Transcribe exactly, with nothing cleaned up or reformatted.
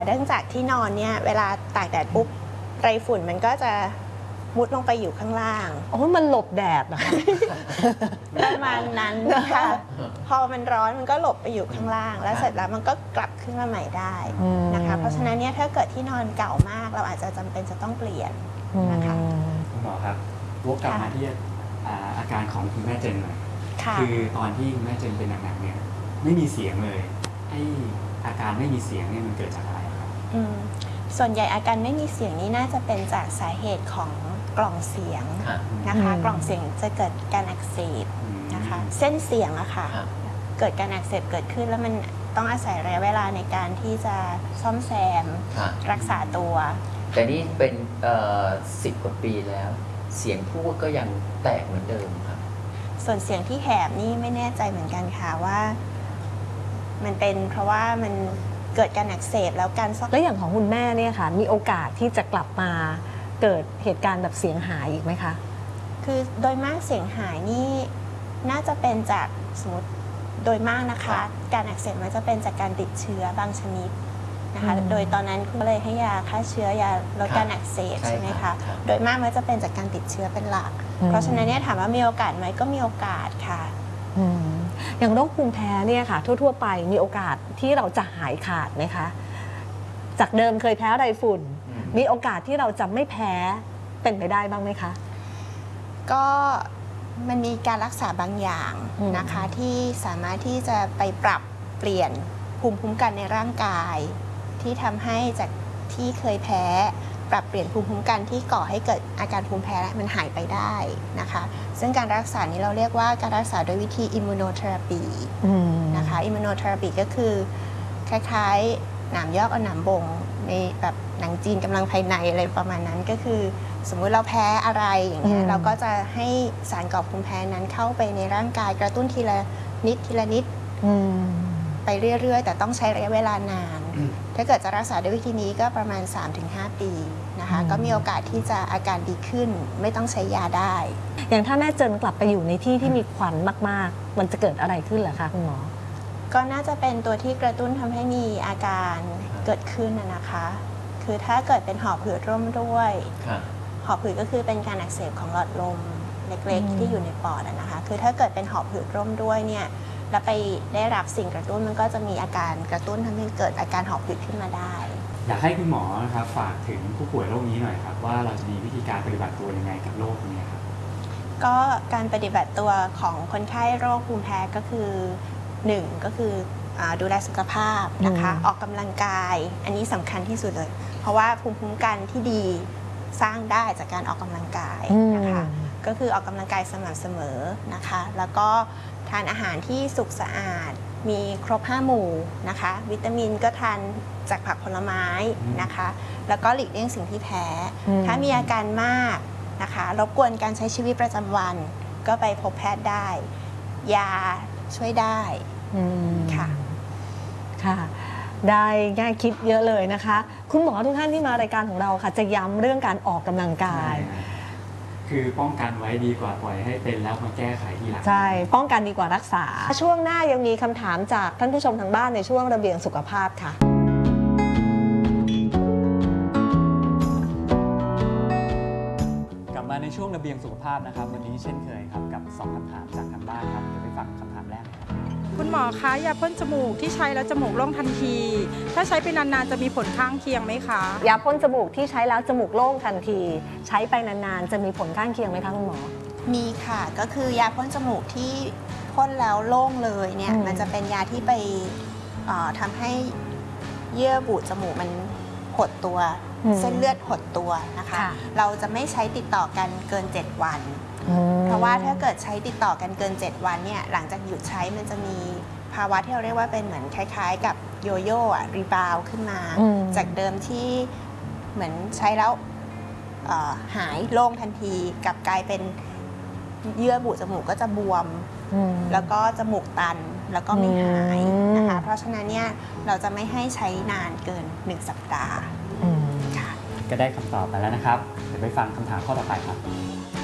เนื่องจากที่นอนเนี่ยเวลาตากแดดปุ๊บไรฝุ่นมันก็จะมุดลงไปอยู่ข้างล่างโอ้มันหลบแดดนะคะประมาณนั้นค่ะพอมันร้อนมันก็หลบไปอยู่ข้างล่าง แล้วเสร็จแล้วมันก็กลับขึ้นมาใหม่ได้นะคะเพราะฉะนั้นเนี่ยถ้าเกิดที่นอนเก่ามากเราอาจจะจำเป็นจะต้องเปลี่ยนนะคะคุณหมอครับวกกลับมาที่อาการของคุณแม่เจนหน่อยคือตอนที่คุณแม่เจนเป็นหนักๆเนี่ยไม่มีเสียงเลยไออาการไม่มีเสียงเนี่ยมันเกิดจากอะไรครับส่วนใหญ่อาการไม่มีเสียงนี้น่าจะเป็นจากสาเหตุของกล่องเสียงนะคะกล่องเสียงจะเกิดการอักเสบนะคะเส้นเสียงอะค่ะเกิดการอักเสบเกิดขึ้นแล้วมันต้องอาศัยระยะเวลาในการที่จะซ่อมแซมรักษาตัวแต่นี่เป็นสิบกว่าปีแล้วเสียงพูดก็ยังแตกเหมือนเดิมครับส่วนเสียงที่แหบนี่ไม่แน่ใจเหมือนกันค่ะว่ามันเป็นเพราะว่ามันเกิดการอักเสบแล้วการซ่อมแล้วอย่างของคุณแม่เนี่ยค่ะมีโอกาสที่จะกลับมาเกิดเหตุการณ์แบบเสียงหายอีกไหมคะคือโดยมากเสียงหายนี่น่าจะเป็นจากสมมติโดยมากนะคะการอักเสบมันจะเป็นจากการติดเชื้อบางชนิดนะคะโดยตอนนั้นคุณเลยให้ยาฆ่าเชื้อยาลดการอักเสบใช่ไหมคะโดยมากมันจะเป็นจากการติดเชื้อเป็นหลักเพราะฉะนั้นเนี่ยถามว่ามีโอกาสไหมก็มีโอกาสค่ะอย่างโรคภูมิแพ้เนี่ยค่ะทั่วๆไปมีโอกาสที่เราจะหายขาดไหมคะจากเดิมเคยแพ้ไรฝุ่นมีโอกาสที่เราจะไม่แพ้เป็นไปได้บ้างไหมคะก็มันมีการรักษาบางอย่างนะคะที่สามารถที่จะไปปรับเปลี่ยนภูมิคุ้มกันในร่างกายที่ทำให้จากที่เคยแพ้ปรับเปลี่ยนภูมิคุ้มกันที่ก่อให้เกิดอาการภูมิแพ้มันหายไปได้นะคะซึ่งการรักษานี้เราเรียกว่าการรักษาโดยวิธีอิมมูโนเทอราปีนะคะอิมมูโนเทอราปีก็คือคล้ายๆหนามยอกเอาหนามบ่งในแบบหนังจีนกำลังภายในอะไรประมาณนั้นก็คือสมมุติเราแพ้อะไรอย่างเงี้ยเราก็จะให้สารก่อภูมิแพ้นั้นเข้าไปในร่างกายกระตุ้นทีละนิดทีละนิดไปเรื่อยๆแต่ต้องใช้ระยะเวลานานถ้าเกิดจะรักษาด้วยวิธีนี้ก็ประมาณ สามถึงห้า ปีนะคะก็มีโอกาสที่จะอาการดีขึ้นไม่ต้องใช้ยาได้อย่างถ้าแม่เจนกลับไปอยู่ในที่ที่มีควันมากๆมันจะเกิดอะไรขึ้นเหรอคะคุณหมอก็น่าจะเป็นตัวที่กระตุ้นทำให้มีอาการเกิดขึ้นนะคะคือถ้าเกิดเป็นหอบหืดร่วมด้วยหอบหืดก็คือเป็นการอักเสบของหลอดลมเล็กๆที่อยู่ในปอดนะคะคือถ้าเกิดเป็นหอบหืดร่วมด้วยเนี่ยแล้วไปได้รับสิ่งกระตุ้นมันก็จะมีอาการกระตุ้นทำให้เกิดอาการหอบหืดขึ้นมาได้อยากให้คุณหมอนะครับฝากถึงผู้ป่วยโรคนี้หน่อยครับว่าเราจะมีวิธีการปฏิบัติตัวยังไงกับโรคนี้ครับก็การปฏิบัติตัวของคนไข้โรคภูมิแพ้ก็คือหนึ่งก็คือดูแลสุขภาพนะคะออกกำลังกายอันนี้สำคัญที่สุดเลยเพราะว่าภูมิคุ้มกันที่ดีสร้างได้จากการออกกำลังกายนะคะก็คือออกกำลังกายสม่ำเสมอนะคะแล้วก็ทานอาหารที่สุกสะอาดมีครบห้าหมู่นะคะวิตามินก็ทานจากผักผลไม้นะคะแล้วก็หลีกเลี่ยงสิ่งที่แพ้ถ้ามีอาการมากนะคะรบกวนการใช้ชีวิตประจำวันก็ไปพบแพทย์ได้ยาช่วยได้ค่ะค่ะได้ง่ายคิดเยอะเลยนะคะคุณหมอทุกท่านที่มารายการของเราค่ะจะย้ำเรื่องการออกกำลังกายคือป้องกันไว้ดีกว่าปล่อยให้เป็นแล้วมาแก้ไขทีหลังใช่ป้องกันดีกว่ารักษาช่วงหน้ายังมีคำถามจากท่านผู้ชมทางบ้านในช่วงระเบียงสุขภาพค่ะกลับมาในช่วงระเบียงสุขภาพนะครับวันนี้เช่นเคยครับกับสองคำถามจากทางบ้านครับเดี๋ยวไปฟังคำถามแรกครับคุณหมอคะยาพ่นจมูกที่ใช้แล้วจมูกโล่งทันทีถ้าใช้ไปนานๆจะมีผลข้างเคียงไหมคะยาพ่นจมูกที่ใช้แล้วจมูกโล่งทันทีใช้ไปนานๆจะมีผลข้างเคียงไหมคะคุณหมอมีค่ะก็คือยาพ่นจมูกที่พ่นแล้วโล่งเลยเนี่ยมันจะเป็นยาที่ไปทำให้เยื่อบุจมูกมันหดตัวเส้นเลือดหดตัวนะคะเราจะไม่ใช้ติดต่อกันเกินเจ็ดวันเพราะว่าถ้าเกิดใช้ติดต่อกันเกินเจ็ดวันเนี่ยหลังจากหยุดใช้มันจะมีภาวะที่เราเรียกว่าเป็นเหมือนคล้ายๆกับโยโย่อะรีบาวขึ้นมาจากเดิมที่เหมือนใช้แล้วหายโล่งทันทีกลับกลายเป็นเยื่อบุจมูกก็จะบวมแล้วก็จมูกตันแล้วก็ไม่หายนะคะเพราะฉะนั้นเนี่ยเราจะไม่ให้ใช้นานเกินหนึ่งสัปดาห์ก็ได้คำตอบมาแล้วนะครับเดี๋ยวไปฟังคำถามข้อต่อไปครับ